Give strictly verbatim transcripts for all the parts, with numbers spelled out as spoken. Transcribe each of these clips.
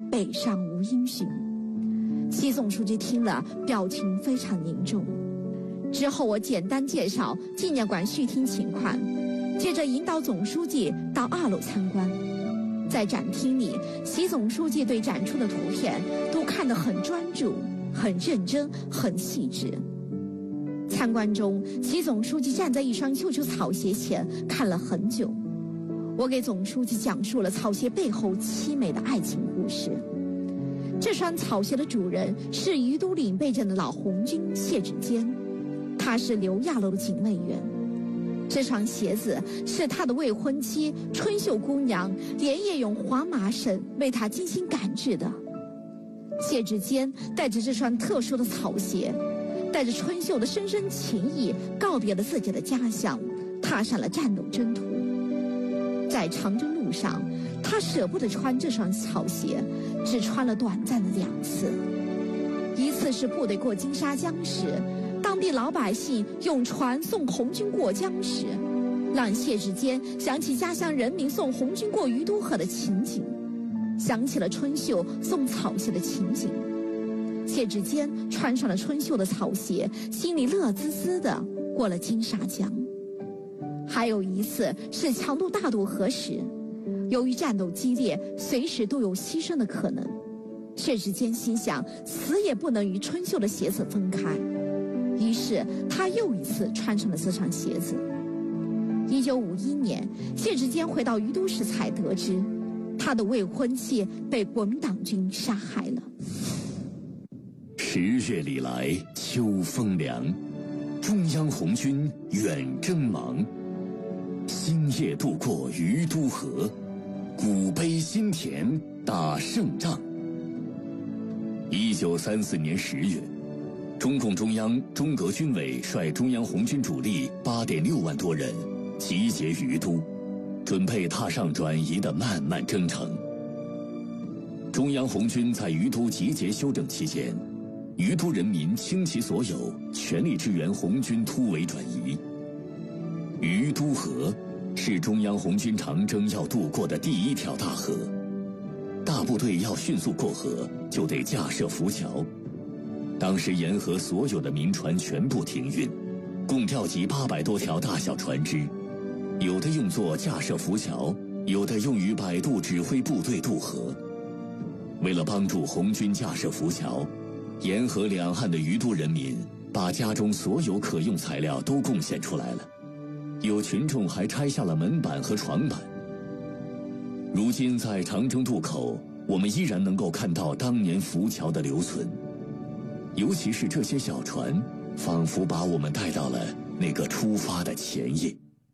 北上无音讯。习总书记听了，表情非常凝重。之后我简单介绍纪念馆续听情况，接着引导总书记到二楼参观。在展厅里，习总书记对展出的图片都看得很专注、很认真、很细致。参观中，习总书记站在一双绣球草鞋前看了很久。我给总书记讲述了草鞋背后凄美的爱情故事。这双草鞋的主人是于都领备镇的老红军谢志坚，他是刘亚楼的警卫员。这双鞋子是他的未婚妻春秀姑娘连夜用黄麻绳为他精心赶制的。谢志坚带着这双特殊的草鞋，带着春秀的深深情谊，告别了自己的家乡，踏上了战斗征途。在长征路上，他舍不得穿这双草鞋，只穿了短暂的两次。一次是部队过金沙江时，当地老百姓用船送红军过江时，让谢志坚想起家乡人民送红军过于都河的情景，想起了春秀送草鞋的情景。谢志坚穿上了春秀的草鞋，心里乐滋滋的过了金沙江。还有一次是强渡大渡河时，由于战斗激烈，随时都有牺牲的可能。谢志坚心想，死也不能与春秀的鞋子分开，于是他又一次穿上了这双鞋子。一九五一年，谢志坚回到于都时才得知，他的未婚妻被国民党军杀害了。 十月里来秋风凉，中央红军远征忙。星夜渡过于都河，古碑新填打胜仗。一九三四年十月，中共中央、中革军委率中央红军主力八点六万多人集结于都，准备踏上转移的漫漫征程。中央红军在于都集结休整期间，于都人民倾其所有，全力支援红军突围转移。于都河是中央红军长征要渡过的第一条大河，大部队要迅速过河，就得架设浮桥。当时沿河所有的民船全部停运，共调集八百多条大小船只，有的用作架设浮桥，有的用于摆渡指挥部队渡河。为了帮助红军架设浮桥，沿河两岸的于都人民把家中所有可用材料都贡献出来了，有群众还拆下了门板和床板。如今在长征渡口，我们依然能够看到当年浮桥的留存，尤其是这些小船，仿佛把我们带到了那个出发的前夜。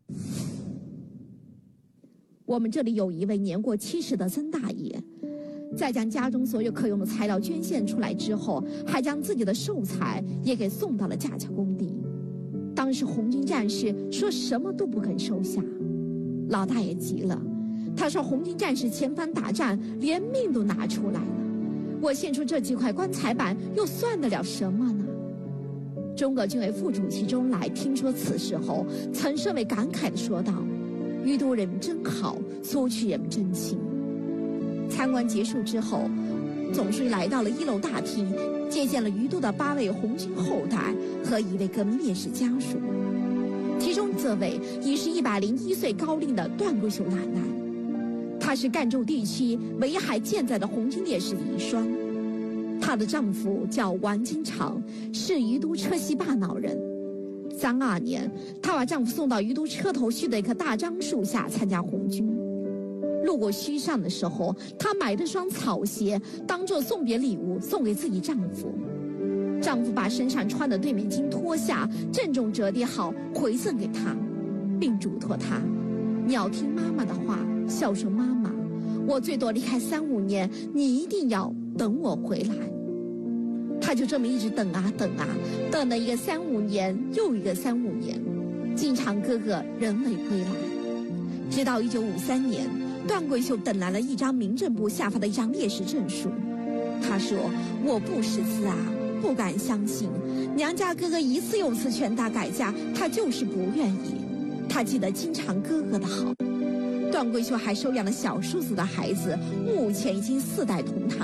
我们这里有一位年过七十的曾大爷，在将家中所有可用的材料捐献出来之后，还将自己的寿材也给送到了架桥工地。当时红军战士说什么都不肯收下，老大爷急了，他说红军战士前方打仗，连命都拿出来了，我献出这几块棺材板又算得了什么呢？中革军委副主席周恩来听说此事后，曾甚为感慨地说道：于都人民真好，苏区人民真亲。参观结束之后，总书记来到了一楼大厅，接见了于都的八位红军后代和一位革命烈士家属，其中这位已是一百零一岁高龄的段桂秀奶奶，她是赣州地区唯海健在的红军烈士遗孀。她的丈夫叫王金长，是于都车溪坝脑人。三二年，她把丈夫送到于都车头须的一棵大樟树下参加红军。路过须上的时候，她买了双草鞋当做送别礼物送给自己丈夫。丈夫把身上穿的对面巾脱下，郑重折叠好回赠给她，并嘱托她：你要听妈妈的话，孝顺妈妈，我最多离开三五年，你一定要等我回来。她就这么一直等啊等啊，等了一个三五年又一个三五年，金长哥哥仍未归来。直到一九五三年，段桂秀等来了一张民政部下发的一张烈士证书。他说：我不识字啊，不敢相信，娘家哥哥一次又次劝他改嫁，他就是不愿意。他记得金长哥哥的好。段桂秀还收养了小叔子的孩子，目前已经四代同堂。